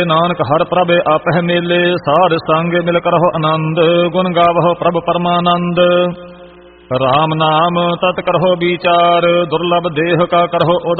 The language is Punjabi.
ਨਾਨਕ ਹਰ ਪ੍ਰਭ ਆਪਹਿ ਮੇਲੇ, ਸਾਧ ਸੰਗ ਮਿਲ ਕਰਹੁ ਆਨੰਦ, ਗੁਣ ਗਾਵਹੁ ਪ੍ਰਭ ਪਰਮਾਨੰਦ। ਰਾਮ ਨਾਮ ਤਤ ਕਰਹੁ ਵਿਚਾਰ, ਦੁਰਲਭ ਦੇਹ ਕਾ ਕਰਹੁ